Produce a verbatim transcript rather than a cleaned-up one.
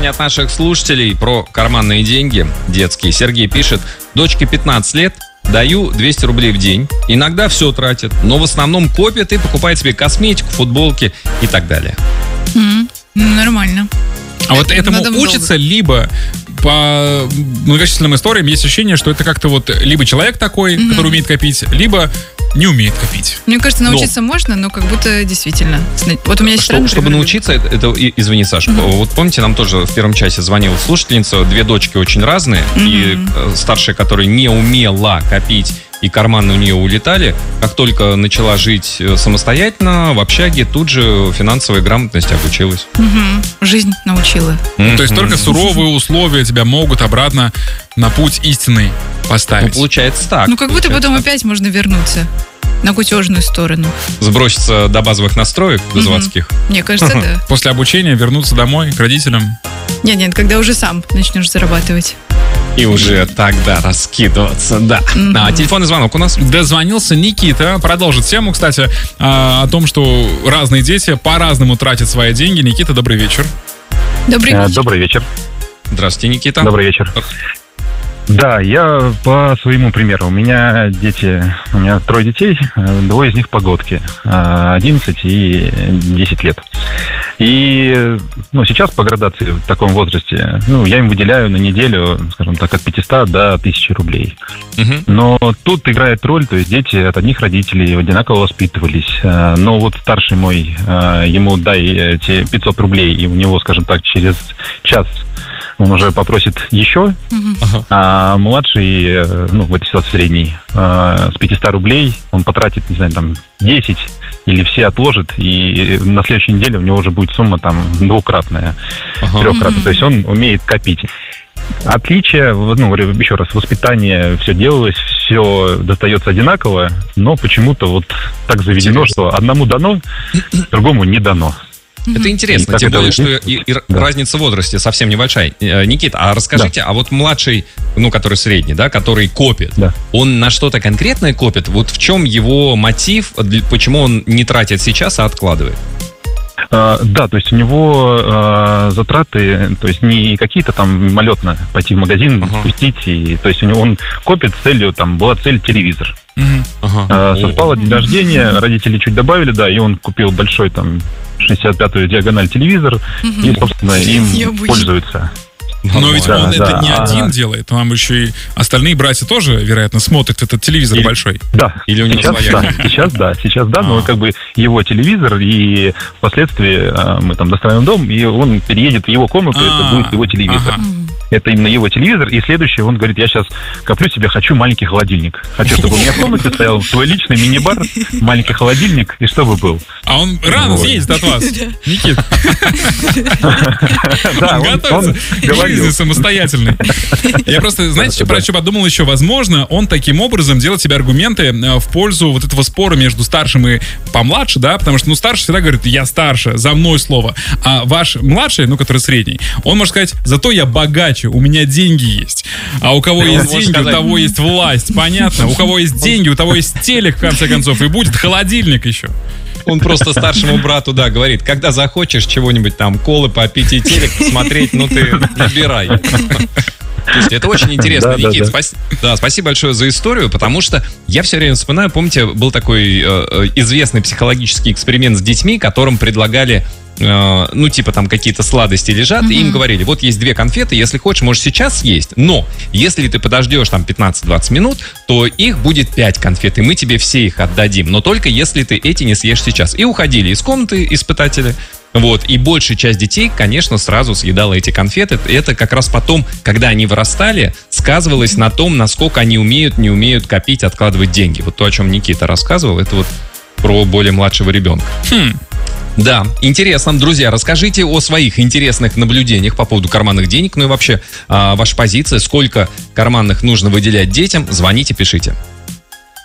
сообщение от наших слушателей про карманные деньги детские. Сергей пишет: дочке пятнадцать лет, даю двести рублей в день. Иногда все тратит, но в основном копит и покупает себе косметику, футболки и так далее. Mm-hmm. Нормально. А вот этому учится долго. Либо по многочисленным историям есть ощущение, что это как-то вот либо человек такой, mm-hmm. который умеет копить, либо не умеет копить. Мне кажется, научиться но... можно, но как будто действительно. Вот у меня сестра, что, чтобы научиться, это, это извини, Саша, mm-hmm. вот помните, нам тоже в первом часе звонила слушательница, две дочки очень разные, mm-hmm. и старшая, которая не умела копить, и карманы у нее улетали, как только начала жить самостоятельно в общаге, тут же финансовой грамотности обучилась. Угу. Жизнь научила. Mm-hmm. То есть только суровые условия тебя могут обратно на путь истинный поставить. Ну, получается так. Ну, как будто потом так. Опять можно вернуться на кутежную сторону. Сброситься до базовых настроек, до заводских. Мне кажется, да. После обучения вернуться домой к родителям. Нет, нет, когда уже сам начнешь зарабатывать. И уже тогда раскидываться, да. Mm-hmm. А телефонный звонок у нас? Дозвонился Никита. Продолжит тему, кстати, о том, что разные дети по-разному тратят свои деньги. Никита, добрый вечер. Добрый вечер. Добрый вечер. Здравствуйте, Никита. Добрый вечер. Да, я по своему примеру. У меня дети, у меня трое детей, двое из них погодки, одиннадцать и десять лет. И ну, сейчас по градации в таком возрасте, ну, я им выделяю на неделю, скажем так, от пятисот до тысячи рублей. Uh-huh. Но тут играет роль, то есть дети от одних родителей одинаково воспитывались. Но вот старший мой, ему дай эти пятьсот рублей, и у него, скажем так, через час он уже попросит еще, uh-huh. а младший, ну, в этой ситуации средний, с пятисот рублей он потратит, не знаю, там, десять или все отложит, и на следующей неделе у него уже будет сумма там двукратная, uh-huh. трехкратная. То есть он умеет копить. Отличие, ну, еще раз, воспитание, все делалось, все достается одинаково, но почему-то вот так заведено, Интересно. Что одному дано, другому не дано. Это интересно, и тем более, что и, и да. разница в возрасте совсем небольшая. Никит, а расскажите, да. а вот младший, ну, который средний, да, который копит, да. он на что-то конкретное копит? Вот в чем его мотив, почему он не тратит сейчас, а откладывает? Uh, да, то есть у него uh, затраты, то есть не какие-то там мимолетно пойти в магазин, uh-huh. купить, и, то есть у него он копит с целью, там была цель телевизор. Uh-huh. Uh-huh. Uh, совпало день рождения, родители чуть добавили, да, и он купил большой там шестьдесят пятую диагональ телевизор, uh-huh. и, собственно, им пользуются. Но ведь да, он да, это не а... один делает, там еще и остальные братья тоже, вероятно, смотрят этот телевизор Или... большой. Да, или у него сейчас, своя. Да, сейчас да, сейчас да, но как бы его телевизор, и впоследствии мы там доставим дом, и он переедет в его комнату, это будет его телевизор. Ага. Это именно его телевизор, и следующее, он говорит, я сейчас коплю себе, хочу маленький холодильник. Хочу, чтобы у меня в комнате стоял свой личный мини-бар, маленький холодильник, и чтобы был. А он рано съездит от вас, Никит. Да, он готовится к жизни самостоятельной. Я просто, знаете, про что подумал еще? Возможно, он таким образом делает себе аргументы в пользу вот этого спора между старшим и помладше, да, потому что, ну, старший всегда говорит, я старше, за мной слово. А ваш младший, ну, который средний, он может сказать, зато я богаче, у меня деньги есть. А у кого есть деньги, сказать... у того есть власть. Понятно? У кого есть деньги, у того есть телек, в конце концов, и будет холодильник еще. Он просто старшему брату, да, говорит, когда захочешь чего-нибудь там, колы попить и телек посмотреть, ну ты набирай. Слушайте, это очень интересно, да, Никит. Да, да. Спас... да, спасибо большое за историю, потому что я все время вспоминаю, помните, был такой э, известный психологический эксперимент с детьми, которым предлагали э, ну, типа там какие-то сладости лежат, mm-hmm. и им говорили, вот есть две конфеты, если хочешь, можешь сейчас съесть, но если ты подождешь там пятнадцать-двадцать минут, то их будет пять конфет, и мы тебе все их отдадим, но только если ты эти не съешь сейчас. И уходили из комнаты испытатели. Вот, и большая часть детей, конечно, сразу съедала эти конфеты. Это как раз потом, когда они вырастали, сказывалось на том, насколько они умеют, не умеют копить, откладывать деньги. Вот то, о чем Никита рассказывал, это вот про более младшего ребенка. Хм. Да, интересно. Друзья, расскажите о своих интересных наблюдениях по поводу карманных денег, ну и вообще а, ваша позиция, сколько карманных нужно выделять детям. Звоните, пишите.